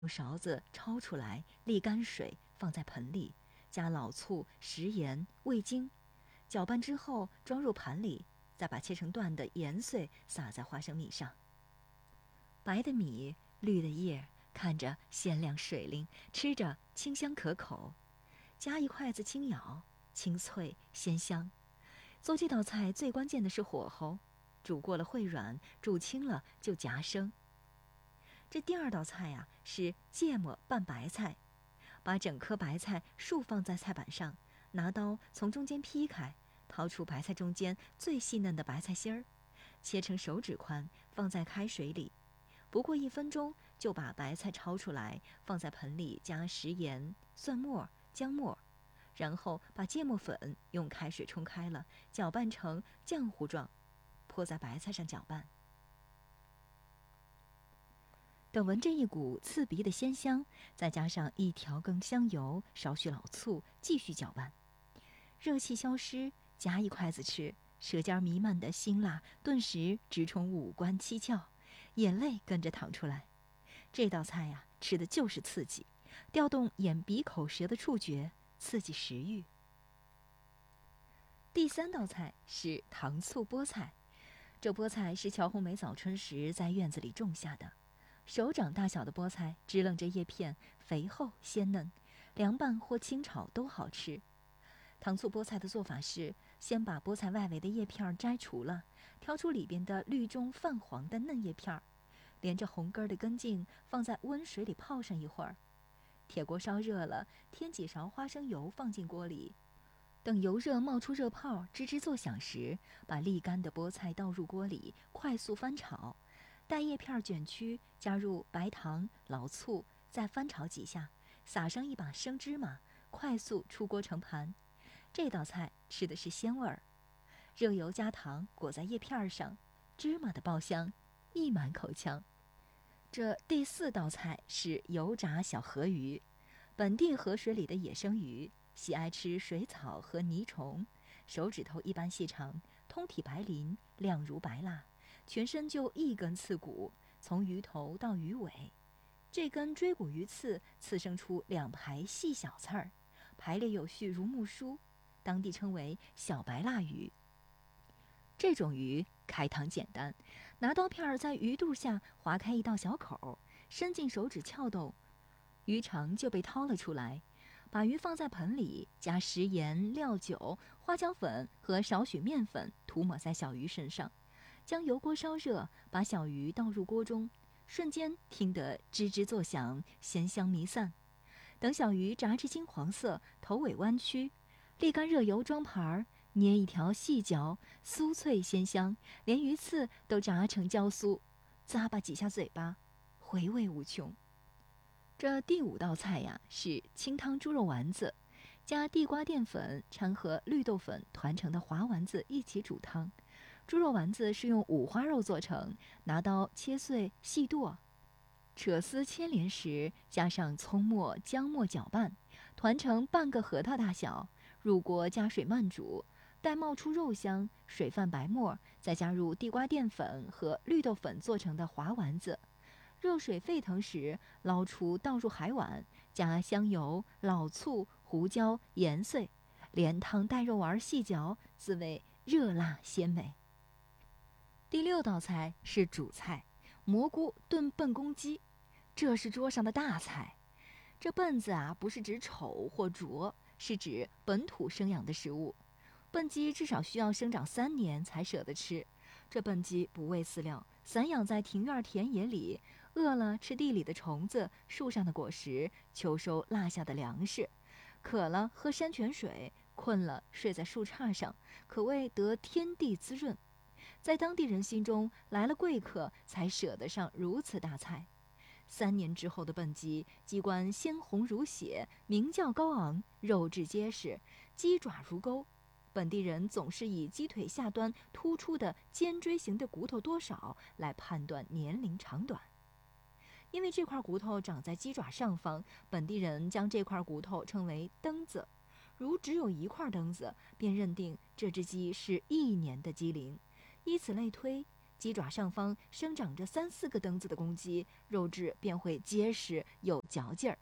用勺子焯出来，沥干水，放在盆里，加老醋、食盐、味精，搅拌之后装入盘里，再把切成段的盐碎撒在花生米上。白的米，绿的叶，看着鲜亮水灵，吃着清香可口。夹一筷子轻咬，清脆鲜香。做这道菜最关键的是火候，煮过了会软，煮轻了就夹生。这第二道菜呀，是芥末拌白菜。把整颗白菜竖放在菜板上，拿刀从中间劈开，掏出白菜中间最细嫩的白菜心儿，切成手指宽，放在开水里。不过1分钟就把白菜焯出来，放在盆里加食盐、蒜末、姜末，然后把芥末粉用开水冲开了，搅拌成浆糊状，泼在白菜上搅拌。等闻着一股刺鼻的鲜香，再加上1条羹香油，少许老醋，继续搅拌。热气消失，夹一筷子吃，舌尖弥漫的辛辣顿时直冲五官七窍，眼泪跟着淌出来。这道菜呀，吃的就是刺激，调动眼鼻口舌的触觉，刺激食欲。第3道菜是糖醋菠菜。这菠菜是乔红梅早春时在院子里种下的，手掌大小的菠菜支棱着叶片，肥厚鲜嫩，凉拌或清炒都好吃。糖醋菠菜的做法是，先把菠菜外围的叶片摘除了，挑出里边的绿中泛黄的嫩叶片，连着红根的根茎放在温水里泡上一会儿。铁锅烧热了，添几勺花生油放进锅里，等油热冒出热泡，吱吱作响时，把沥干的菠菜倒入锅里，快速翻炒。待叶片卷曲，加入白糖、老醋，再翻炒几下，撒上一把生芝麻，快速出锅盛盘。这道菜吃的是鲜味儿，热油加糖裹在叶片上，芝麻的爆香溢满口腔。这第4道菜是油炸小河鱼。本地河水里的野生鱼，喜爱吃水草和泥虫，手指头一般细长，通体白鳞，亮如白蜡，全身就1根刺骨，从鱼头到鱼尾。这根椎骨鱼刺刺生出2排细小刺儿，排列有序如木梳，当地称为小白蜡鱼。这种鱼开膛简单，拿刀片在鱼肚下划开1道小口，伸进手指撬动，鱼肠就被掏了出来。把鱼放在盆里，加食盐、料酒、花椒粉和少许面粉，涂抹在小鱼身上。将油锅烧热，把小鱼倒入锅中，瞬间听得吱吱作响，鲜香弥散。等小鱼炸至金黄色，头尾弯曲，沥干热油装盘，捏1条细嚼，酥脆鲜香，连鱼刺都炸成焦酥，咂巴几下嘴巴，回味无穷。这第5道菜呀，是清汤猪肉丸子。加地瓜淀粉掺和绿豆粉团成的滑丸子一起煮汤。猪肉丸子是用五花肉做成，拿刀切碎细剁，扯丝牵连时，加上葱末、姜末搅拌，团成半个核桃大小，入锅加水慢煮，待冒出肉香，水泛白沫，再加入地瓜淀粉和绿豆粉做成的滑丸子。热水沸腾时，捞出倒入海碗，加香油、老醋、胡椒、盐碎，连汤带肉丸细嚼，滋味热辣鲜美。第6道菜是主菜，蘑菇炖笨公鸡。这是桌上的大菜。这笨字啊，不是指丑或拙，是指本土生养的食物。笨鸡至少需要生长3年才舍得吃。这笨鸡不喂饲料，散养在庭院田野里，饿了吃地里的虫子、树上的果实、秋收落下的粮食，渴了喝山泉水，困了睡在树杈上，可谓得天地滋润。在当地人心中，来了贵客才舍得上如此大菜。3年之后的笨鸡，鸡冠鲜红如血，鸣叫高昂，肉质结实，鸡爪如钩。本地人总是以鸡腿下端突出的尖锥形的骨头多少来判断年龄长短。因为这块骨头长在鸡爪上方，本地人将这块骨头称为灯子。如只有1块灯子，便认定这只鸡是1年的鸡龄。以此类推， 鸡爪上方生长着3、4个灯子的公鸡，肉质便会结实有嚼劲儿。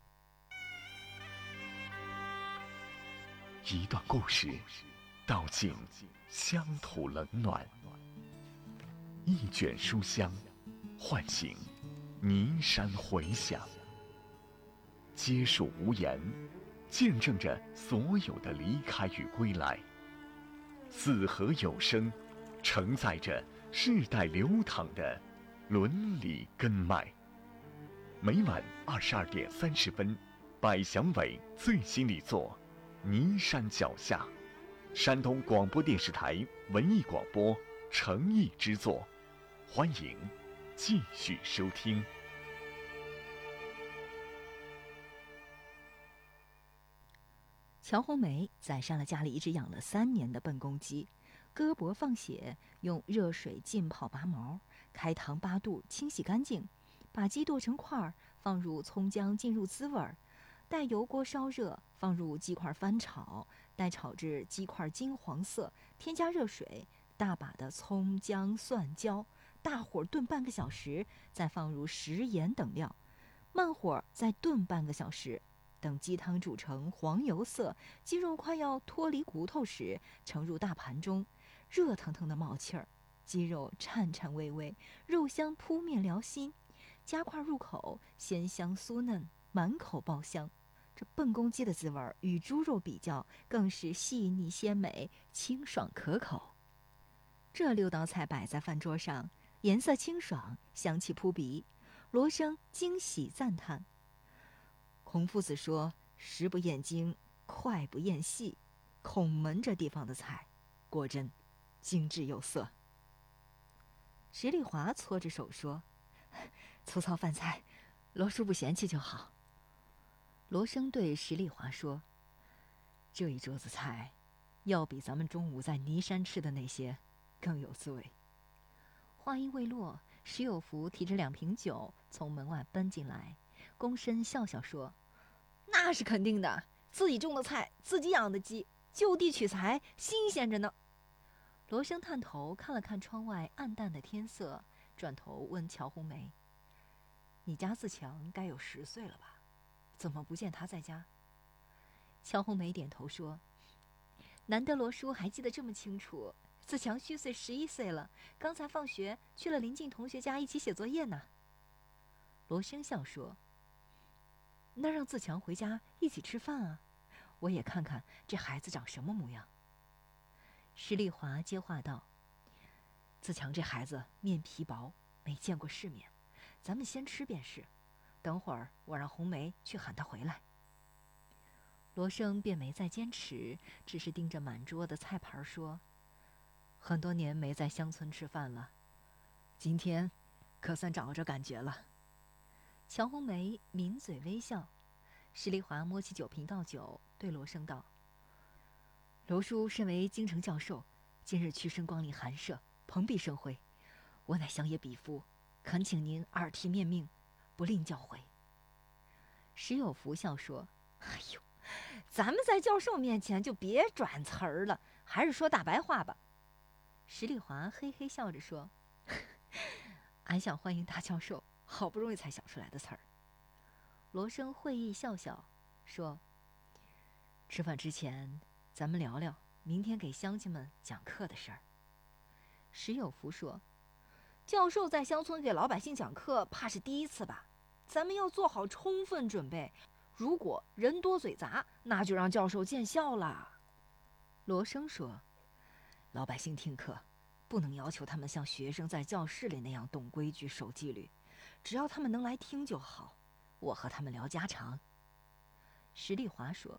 一段故事，道尽乡土冷暖；一卷书香，唤醒尼山回响。结束无言，见证着所有的离开与归来。四合有声，承载着世代流淌的伦理根脉。每晚22点30分，百祥伟最新力作《尼山脚下》，山东广播电视台文艺广播诚意之作，欢迎继续收听。 乔红梅宰杀了家里一只养了3年的笨公鸡，割脖放血，用热水浸泡拔毛，开膛8肚清洗干净，把鸡剁成块儿，放入葱姜进入滋味儿，待油锅烧热，放入鸡块翻炒，待炒至鸡块金黄色，添加热水，大把的葱姜蒜椒，大火炖半个小时，再放入食盐等料，慢火再炖半个小时。等鸡汤煮成黄油色，鸡肉快要脱离骨头时，盛入大盘中，热腾腾的冒气儿，鸡肉颤颤巍巍，肉香扑面燎心，夹块入口，鲜香酥嫩，满口爆香。这笨公鸡的滋味与猪肉比较，更是细腻鲜美，清爽可口。这6道菜摆在饭桌上，颜色清爽，香气扑鼻，罗生惊喜赞叹。孔夫子说：“食不厌精，脍不厌细。”孔门这地方的菜，果真精致有色。石丽华搓着手说：“粗糙饭菜，罗叔不嫌弃就好。”罗生对石丽华说：“这一桌子菜，要比咱们中午在尼山吃的那些更有滋味。”话音未落，石有福提着2瓶酒从门外奔进来，躬身笑笑说：“那是肯定的，自己种的菜，自己养的鸡，就地取材，新鲜着呢。”罗生探头看了看窗外暗淡的天色，转头问乔红梅：“你家自强该有10岁了吧？怎么不见他在家？”乔红梅点头说：“难得罗叔还记得这么清楚，自强虚岁11岁了，刚才放学去了邻近同学家一起写作业呢。”罗生笑说：“那让自强回家一起吃饭啊，我也看看这孩子长什么模样。”石丽华接话道：“自强这孩子面皮薄，没见过世面，咱们先吃便是，等会儿我让红梅去喊他回来。”罗生便没再坚持，只是盯着满桌的菜盘说：“很多年没在乡村吃饭了，今天可算找着感觉了。”乔红梅抿嘴微笑，石丽华摸起酒瓶倒酒，对罗生道：“罗叔身为京城教授，今日屈身光临寒舍，蓬荜生辉，我乃乡野鄙夫，恳请您耳提面命，不吝教诲。”石有福笑说：“哎呦，咱们在教授面前就别转词儿了，还是说大白话吧。”石丽华嘿嘿笑着说：“俺想欢迎大教授，好不容易才想出来的词儿。”罗生会意笑笑说：“吃饭之前，咱们聊聊明天给乡亲们讲课的事儿。”石有福说：“教授在乡村给老百姓讲课，怕是第一次吧？咱们要做好充分准备。如果人多嘴杂，那就让教授见笑了。”罗生说：“老百姓听课，不能要求他们像学生在教室里那样懂规矩、守纪律，只要他们能来听就好。我和他们聊家常。”石丽华说：“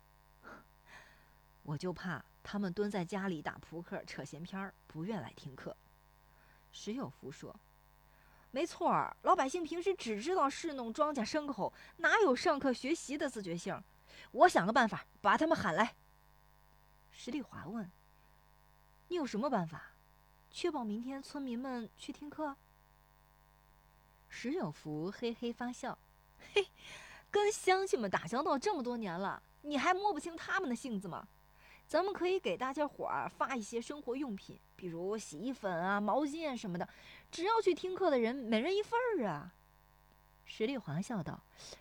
我就怕他们蹲在家里打扑克、扯闲篇，不愿来听课。”石有福说：“没错，老百姓平时只知道侍弄庄稼牲口，哪有上课学习的自觉性？我想个办法把他们喊来。”石丽华问：“你有什么办法，确保明天村民们去听课？”石有福嘿嘿发笑：“嘿，跟乡亲们打交道这么多年了，你还摸不清他们的性子吗？ 咱们可以给大家伙儿发一些生活用品，比如洗衣粉啊、毛巾啊什么的，只要去听课的人每人一份儿啊。”石丽华笑道：“